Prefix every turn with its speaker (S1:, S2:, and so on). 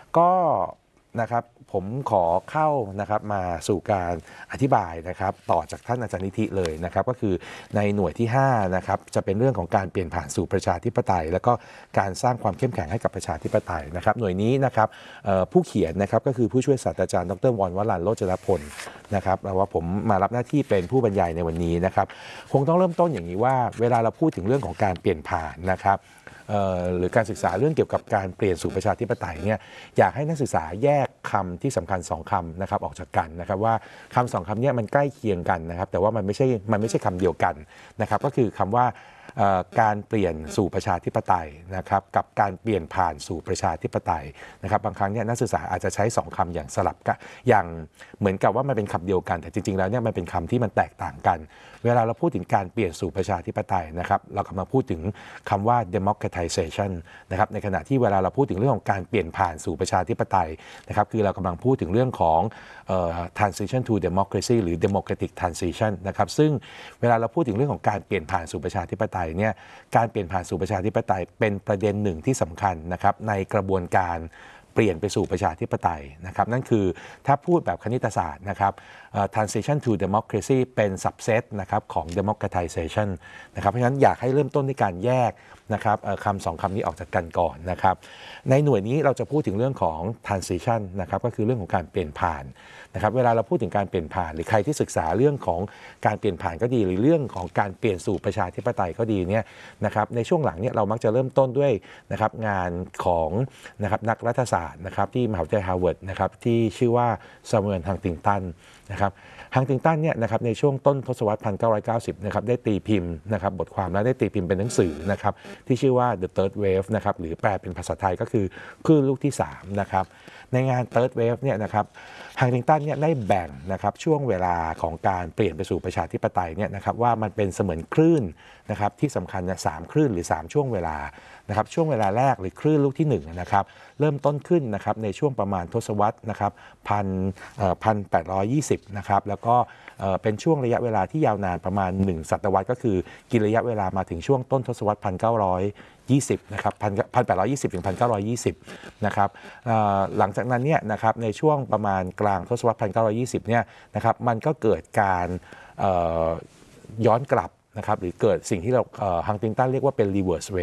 S1: ก็นะครับผมขอเข้านะครับมาสู่การอธิบายนะครับต่อจากท่านอาจารย์นิธิเลยนะครับก็คือในหน่วยที่5นะครับจะเป็นเรื่องของการเปลี่ยนผ่านสู่ประชาธิปไตยแล้วก็การสร้างความเข้มแข็งให้กับประชาธิปไตยนะครับหน่วยนี้นะครับผู้เขียนนะครับก็คือผู้ช่วยศาสตราจารย์ดร.วรวรัญ โรจนพลนะครับว่าผมมารับหน้าที่เป็นผู้บรรยายในวันนี้นะครับคงต้องเริ่มต้นอย่างนี้ว่าเวลาเราพูดถึงเรื่องของการเปลี่ยนผ่านนะครับหรือการศึกษาเรื่องเกี่ยวกับการเปลี่ยนสู่ประชาธิปไตยเนี่ยอยากให้นักศึกษาแยกคำที่สำคัญ2คำนะครับออกจากกันนะครับว่าคำ2คำนี้มันใกล้เคียงกันนะครับแต่ว่ามันไม่ใช่คำเดียวกันนะครับก็คือคำว่าการเปลี่ยนสู่ประชาธิปไตยนะครับกับการเปลี่ยนผ่านสู่ประชาธิปไตยนะครับบางครั้งเนี่ยนักศึกษาอาจจะใช้2คำอย่างสลับกันอย่างเหมือนกับว่ามันเป็นคำเดียวกันแต่จริงๆแล้วเนี่ยมันเป็นคำที่มันแตกต่างกันเวลาเราพูดถึงการเปลี่ยนสู่ประชาธิปไตยนะครับเรากำลังพูดถึงคำว่า democratization นะครับในขณะที่เวลาเราพูดถึงเรื่องของการเปลี่ยนผ่านสู่ประชาธิปไตยนะครับคือเรากำลังพูดถึงเรื่องของtransition to democracy หรือ democratic transition นะครับซึ่งเวลาเราพูดถึงเรื่องของการเปลี่ยนผ่านสู่ประชาธิปไตยเนี่ยการเปลี่ยนผ่านสู่ประชาธิปไตยเป็นประเด็นหนึ่งที่สำคัญนะครับในกระบวนการเปลี่ยนไปสู่ประชาธิปไตยนะครับนั่นคือถ้าพูดแบบคณิตศาสตร์นะครับtransition to democracy เป็น subset นะครับของ democratization นะครับเพราะฉะนั้นอยากให้เริ่มต้นในการแยกนะครับคำ2คำนี้ออกจากกันก่อนนะครับในหน่วยนี้เราจะพูดถึงเรื่องของ transition นะครับก็คือเรื่องของการเปลี่ยนผ่านนะครับเวลาเราพูดถึงการเปลี่ยนผ่านหรือใครที่ศึกษาเรื่องของการเปลี่ยนผ่านก็ดีหรือเรื่องของการเปลี่ยนสู่ประชาธิปไตยก็ดีเนี่ยนะครับในช่วงหลังเนี่ยเรามักจะเริ่มต้นด้วยนะครับงานของนะครับนักรัฐศาสตร์นะครับที่มหาวิทยาลัยฮาร์วาร์ดนะครับที่ชื่อว่าซามูเอล ฮังติงตันนะครับฮังติงตันเนี่ยนะครับในช่วงต้นทศวรรษ 1990 นะครับได้ตีพิมพ์นะครับบทความและได้ตีพิมพ์เป็นหนังสือนะครับที่ชื่อว่า The Third Wave นะครับหรือแปลเป็นภาษาไทยก็คือคลื่นลูกที่3นะครับในงาน Third Wave เนี่ยนะครับฮังติงตันเนี่ยได้แบ่งนะครับช่วงเวลาของการเปลี่ยนไปสู่ประชาธิปไตยเนี่ยนะครับว่ามันเป็นเสมือนคลื่นนะครับที่สำคัญเนี่ย3คลื่นหรือ3ช่วงเวลานะครับช่วงเวลาแรกหรือคลื่นลูกที่1นะครับเริ่มต้นขึ้นนะครับในช่วงประมาณทศวรรษนะครับ1820นะครับแล้วก็เป็นช่วงระยะเวลาที่ยาวนานประมาณ1ศตวรรษก็คือกินระยะเวลามาถึงช่วงต้นทศวรรษ1920นะครับ1820 ถึง 1920นะครับหลังจากนั้นเนี่ยนะครับในช่วงประมาณกลางทศวรรษ1920เนี่ยนะครับมันก็เกิดการย้อนกลับนะครับหรือเกิดสิ่งที่เราฮังติงตันเรียกว่าเป็น reverse